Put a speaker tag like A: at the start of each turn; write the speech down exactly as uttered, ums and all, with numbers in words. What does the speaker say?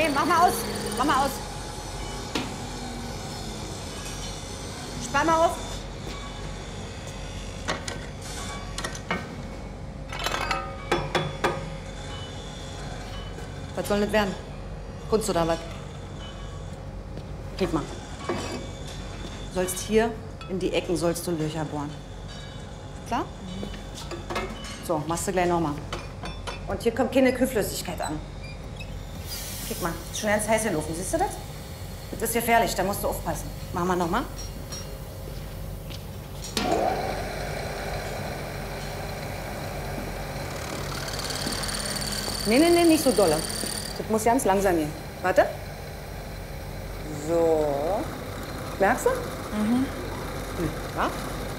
A: nein, mach mal aus. Mach mal aus. Spann mal auf. Was soll das werden? Kunst oder was? Klick mal. Du sollst hier in die Ecken sollst du Löcher bohren. Klar? So, machst du gleich nochmal. Und hier kommt keine Kühlflüssigkeit an. Guck mal, ist schon ganz heiß gelaufen, siehst du das? Das ist gefährlich, da musst du aufpassen. Machen wir nochmal. Nee, nee, nee, nicht so dolle. Das muss ganz langsam gehen. Warte. So. Merkst du? Mhm. Ja?